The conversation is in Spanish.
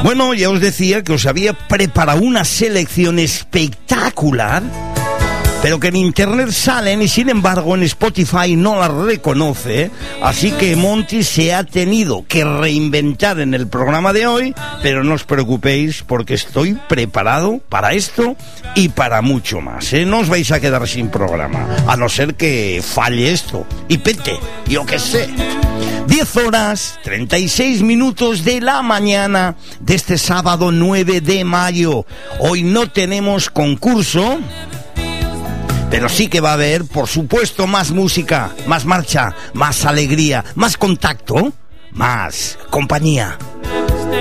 Bueno, ya os decía que os había preparado una selección espectacular, pero que en internet salen y sin embargo en Spotify no la reconoce, así que Monty se ha tenido que reinventar en el programa de hoy, pero no os preocupéis porque estoy preparado para esto y para mucho más, ¿eh? No os vais a quedar sin programa, a no ser que falle esto y pete, yo qué sé. 10 horas, 36 minutos de la mañana de este sábado 9 de mayo. Hoy no tenemos concurso, pero sí que va a haber, por supuesto, más música, más marcha, más alegría, más contacto, más compañía.